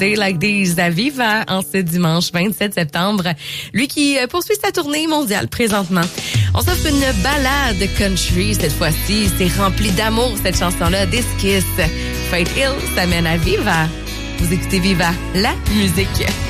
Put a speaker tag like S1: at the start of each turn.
S1: Day Like These à Viva en ce dimanche 27 septembre. Lui qui poursuit sa tournée mondiale présentement. On s'offre une balade country cette fois-ci. C'est rempli d'amour cette chanson-là, This Kiss. Faith Hill s'amène à Viva. Vous écoutez Viva, la musique.